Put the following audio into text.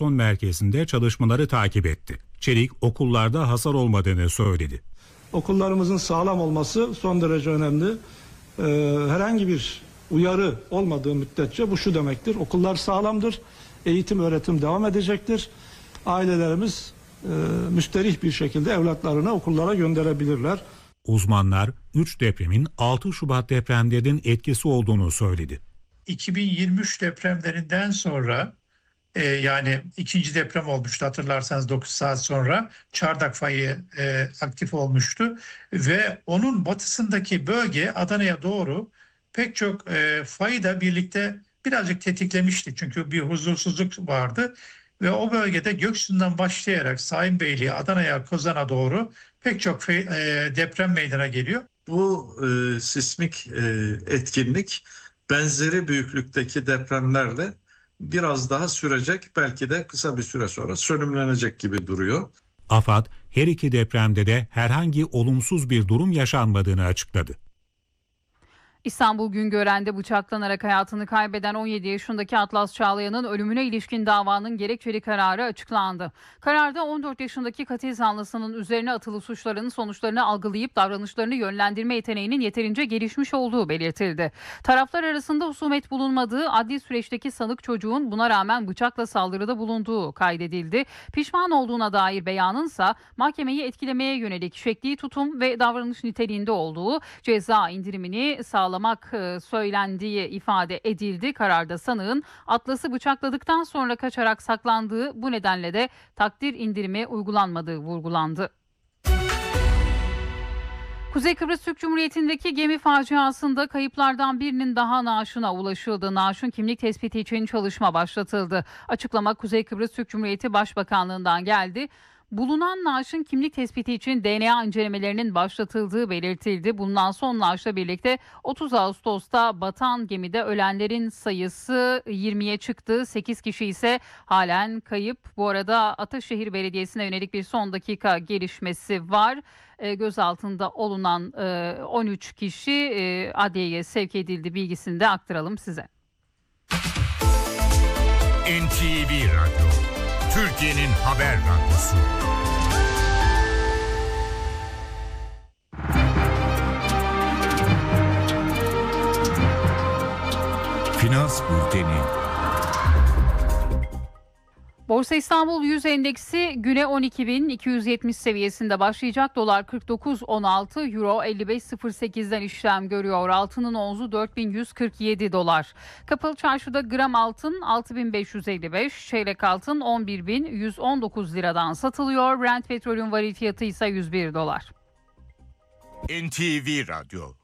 Operasyon Merkezi'nde çalışmaları takip etti. Çelik okullarda hasar olmadığını söyledi. Okullarımızın sağlam olması son derece önemli. Herhangi bir uyarı olmadığı müddetçe bu şu demektir: okullar sağlamdır, eğitim öğretim devam edecektir. Ailelerimiz müsterih bir şekilde evlatlarını okullara gönderebilirler. Uzmanlar 3 depremin 6 Şubat depremlerinin etkisi olduğunu söyledi. 2023 depremlerinden sonra yani ikinci deprem olmuştu, hatırlarsanız 9 saat sonra çardak fayı aktif olmuştu ve onun batısındaki bölge Adana'ya doğru pek çok fayı da birlikte birazcık tetiklemişti. Çünkü bir huzursuzluk vardı ve o bölgede Göksu'ndan başlayarak Saimbeyli'ye, Adana'ya, Kozan'a doğru pek çok deprem meydana geliyor. Bu sismik etkinlik benzeri büyüklükteki depremlerle biraz daha sürecek, belki de kısa bir süre sonra sönümlenecek gibi duruyor. AFAD her iki depremde de herhangi olumsuz bir durum yaşanmadığını açıkladı. İstanbul Güngören'de bıçaklanarak hayatını kaybeden 17 yaşındaki Atlas Çağlayan'ın ölümüne ilişkin davanın gerekçeli kararı açıklandı. Kararda 14 yaşındaki katil zanlısının üzerine atılı suçların sonuçlarını algılayıp davranışlarını yönlendirme yeteneğinin yeterince gelişmiş olduğu belirtildi. Taraflar arasında husumet bulunmadığı, adli süreçteki sanık çocuğun buna rağmen bıçakla saldırıda bulunduğu kaydedildi. Pişman olduğuna dair beyanınsa mahkemeyi etkilemeye yönelik şekli tutum ve davranış niteliğinde olduğu, ceza indirimini sağlamak söylendiği ifade edildi. Kararda sanığın Atlas'ı bıçakladıktan sonra kaçarak saklandığı, bu nedenle de takdir indirimi uygulanmadığı vurgulandı. Kuzey Kıbrıs Türk Cumhuriyeti'ndeki gemi faciasında kayıplardan birinin daha naaşına ulaşıldı. Naaşın kimlik tespiti için çalışma başlatıldı. Açıklama Kuzey Kıbrıs Türk Cumhuriyeti Başbakanlığı'ndan geldi. Bulunan naaşın kimlik tespiti için DNA incelemelerinin başlatıldığı belirtildi. Bulunan son naaşla birlikte 30 Ağustos'ta batan gemide ölenlerin sayısı 20'ye çıktı. 8 kişi ise halen kayıp. Bu arada Ataşehir Belediyesi'ne yönelik bir son dakika gelişmesi var. Gözaltında olunan 13 kişi adliyeye sevk edildi bilgisini de aktaralım size. NTV Radyo, Türkiye'nin haber radyosu. Finans Bülteni. Borsa İstanbul 100 endeksi güne 12.270 seviyesinde başlayacak. Dolar 49.16, Euro 55.08'den işlem görüyor. Altının onzu 4.147 dolar. Kapalı çarşıda gram altın 6.555, çeyrek altın 11.119 liradan satılıyor. Brent petrolün varil fiyatı ise 101 dolar. NTV Radyo,